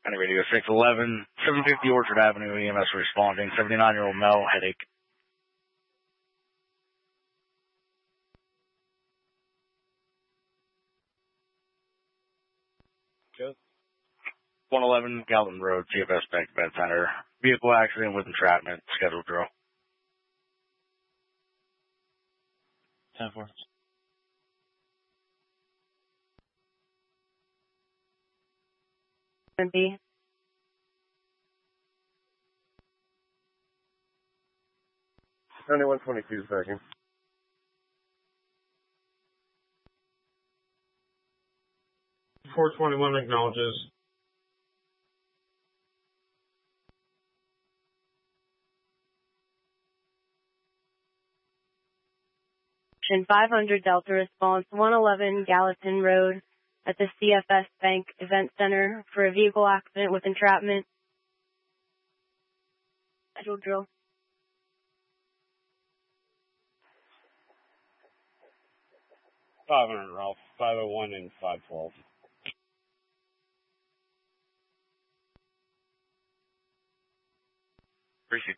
Any radio 611, 750 Orchard Avenue, EMS responding, 79-year-old male, headache. Good. 111 Galton Road, TFS Bank Event Center. Vehicle accident with entrapment, scheduled drill. 10-4. B. 9122 second. 421 acknowledges. Action 500 Delta response 111 Gallatin Road at the CFS Bank Event Center for a vehicle accident with entrapment. Scheduled drill. 500 Ralph, 501 and 512. Appreciate